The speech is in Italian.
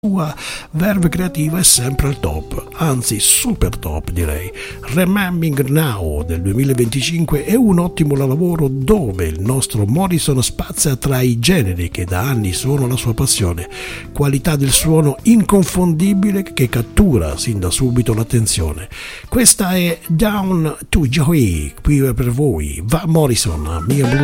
sua verve creativa è sempre al top, anzi super top direi. Remembering Now del 2025 è un ottimo lavoro dove il nostro Morrison spazia tra i generi che da anni sono la sua passione, qualità del suono inconfondibile che cattura sin da subito l'attenzione. Questa è Down to Joy, qui per voi, va Morrison, Mia Blue.